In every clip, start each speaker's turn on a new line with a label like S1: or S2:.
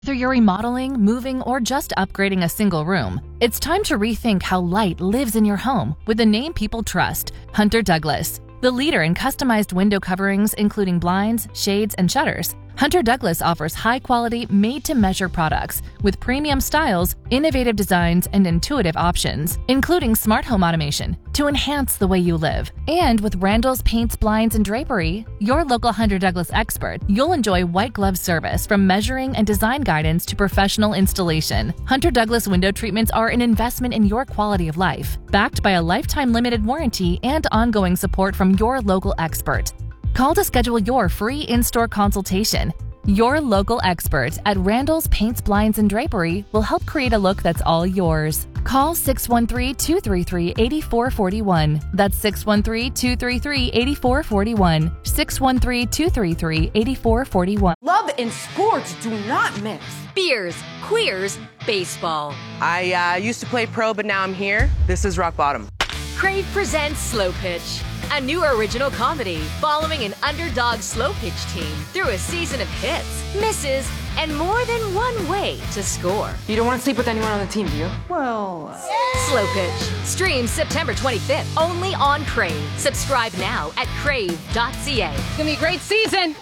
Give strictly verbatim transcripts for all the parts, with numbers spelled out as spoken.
S1: Whether you're remodeling, moving, or just upgrading a single room, it's time to rethink how light lives in your home with the name people trust, Hunter Douglas. The leader in customized window coverings, including blinds, shades, and shutters, Hunter Douglas offers high-quality, made-to-measure products with premium styles, innovative designs, and intuitive options, including smart home automation to enhance the way you live. And with Randall's Paints, Blinds, and Drapery, your local Hunter Douglas expert, you'll enjoy white glove service from measuring and design guidance to professional installation. Hunter Douglas window treatments are an investment in your quality of life, backed by a lifetime limited warranty and ongoing support from your local expert. Call to schedule your free in-store consultation. Your local expert at Randall's Paints, Blinds, and Drapery will help create a look that's all yours. Call six one three, two three three, eight four four one. That's six one three, two three three, eight four four one. six one three, two three three, eight four four one.
S2: Love and sports do not mix.
S3: Beers, queers, baseball.
S4: I uh, used to play pro, but now I'm here. This is rock bottom.
S3: Crave presents Slow Pitch, a new original comedy following an underdog slow pitch team through a season of hits, misses, and more than one way to score.
S2: You don't want to sleep with anyone on the team, do you? Well... Uh...
S3: Slow Pitch. Streams September twenty-fifth, only on Crave. Subscribe now at crave dot c a.
S2: It's gonna be a great season!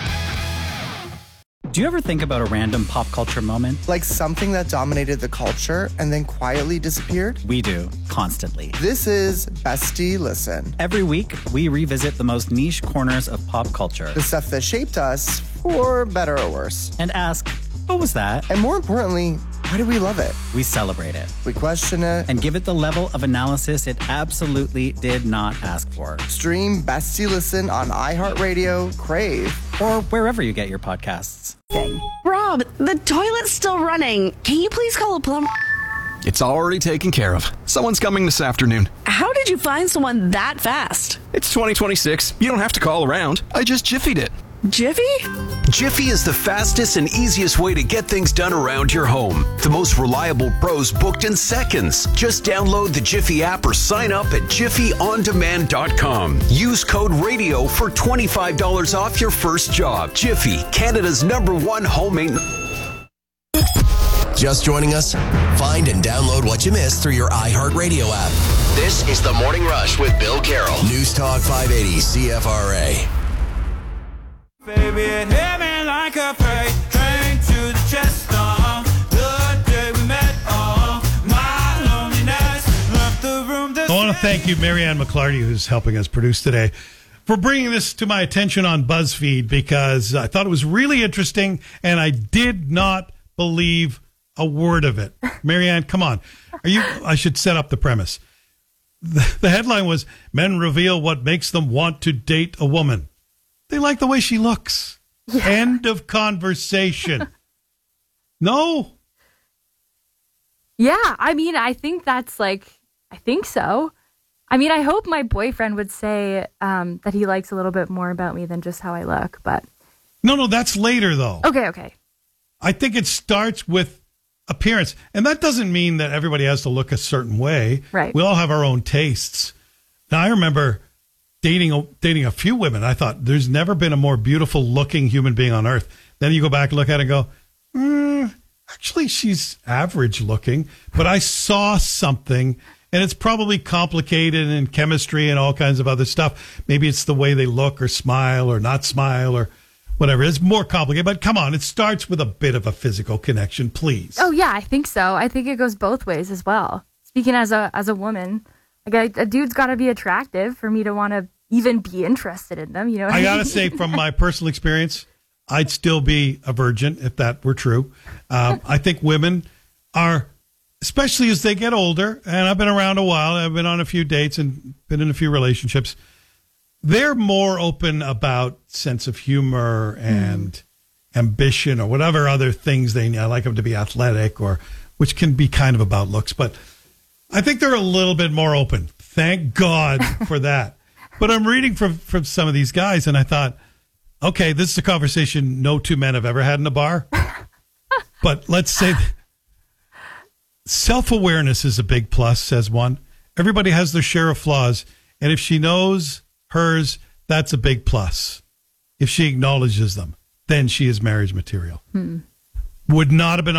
S5: Do you ever think about a random pop culture moment?
S6: Like something that dominated the culture and then quietly disappeared?
S5: We do, constantly.
S6: This is Bestie Listen.
S5: Every week, we revisit the most niche corners of pop culture.
S6: The stuff that shaped us, for better or worse.
S5: And ask, what was that?
S6: And more importantly, why do we love it?
S5: We celebrate it.
S6: We question it.
S5: And give it the level of analysis it absolutely did not ask for.
S6: Stream Bestie Listen on iHeartRadio, Crave,
S5: or wherever you get your podcasts.
S7: Rob, the toilet's still running. Can you please call a plumber?
S8: It's already taken care of. Someone's coming this afternoon.
S7: How did you find someone that fast?
S8: It's twenty twenty-six. You don't have to call around. I just Jiffied it.
S7: Jiffy?
S9: Jiffy is the fastest and easiest way to get things done around your home. The most reliable pros booked in seconds. Just download the Jiffy app or sign up at jiffy on demand dot com. Use code RADIO for twenty-five dollars off your first job. Jiffy, Canada's number one home maintenance.
S10: Just joining us? Find and download what you missed through your iHeartRadio app.
S9: This is The Morning Rush with Bill Carroll.
S10: News Talk five eighty C F R A.
S11: Baby, it hit me like a freight train to the chest. Oh, the day we met, oh, my loneliness left the room.
S12: I want to thank you, Marianne McClarty, who's helping us produce today, for bringing this to my attention on BuzzFeed, because I thought it was really interesting, and I did not believe a word of it. Marianne, come on. Are you? I should set up the premise. The, the headline was, "Men reveal what makes them want to date a woman. They like the way she looks." Yeah. End of conversation. No?
S13: Yeah, I mean, I think that's like, I think so. I mean, I hope my boyfriend would say um, that he likes a little bit more about me than just how I look, but...
S12: No, no, that's later, though.
S13: Okay, okay.
S12: I think it starts with appearance. And that doesn't mean that everybody has to look a certain way.
S13: Right.
S12: We all have our own tastes. Now, I remember... Dating a, dating a few women, I thought there's never been a more beautiful looking human being on earth. Then you go back and look at it and go, mm, actually, she's average looking. But I saw something, and it's probably complicated in chemistry and all kinds of other stuff. Maybe it's the way they look or smile or not smile or whatever. It's more complicated. But come on, it starts with a bit of a physical connection, please.
S13: Oh, yeah, I think so. I think it goes both ways as well. Speaking as a as a woman. Like a, a dude's got to be attractive for me to want to even be interested in them. You know, what I,
S12: I gotta say, from my personal experience, I'd still be a virgin if that were true. Um, I think women are, especially as they get older, and I've been around a while. I've been on a few dates and been in a few relationships. They're more open about sense of humor and mm. ambition or whatever other things they need. I like them to be athletic, or which can be kind of about looks, but. I think they're a little bit more open. Thank God for that. But I'm reading from, from some of these guys, and I thought, okay, this is a conversation no two men have ever had in a bar. But let's say self-awareness is a big plus, says one. Everybody has their share of flaws, and if she knows hers, that's a big plus. If she acknowledges them, then she is marriage material.
S13: Hmm.
S12: would not have been